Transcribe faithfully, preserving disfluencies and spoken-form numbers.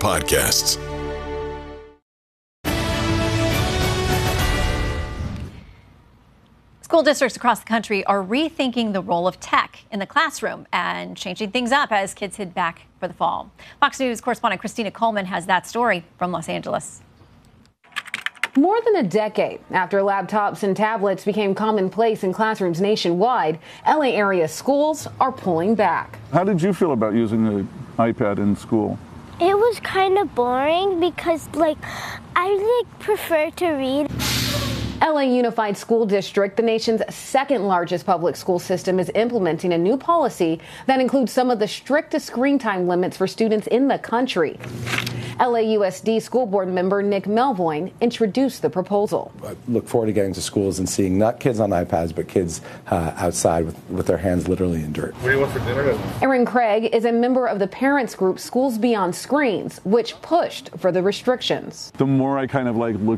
podcasts. School districts across the country are rethinking the role of tech in the classroom and changing things up as kids head back for the fall. Fox News correspondent Christina Coleman has that story from Los Angeles. More than a decade after laptops and tablets became commonplace in classrooms nationwide, L A area schools are pulling back. How did you feel about using the iPad in school? It was kind of boring because, like, I like prefer to read. L A Unified School District, the nation's second largest public school system, is implementing a new policy that includes some of the strictest screen time limits for students in the country. L A U S D School Board member Nick Melvoin introduced the proposal. I look forward to getting to schools and seeing not kids on iPads, but kids uh, outside with, with their hands literally in dirt. What do you want for dinner? Erin Craig is a member of the parents group Schools Beyond Screens, which pushed for the restrictions. The more I kind of like look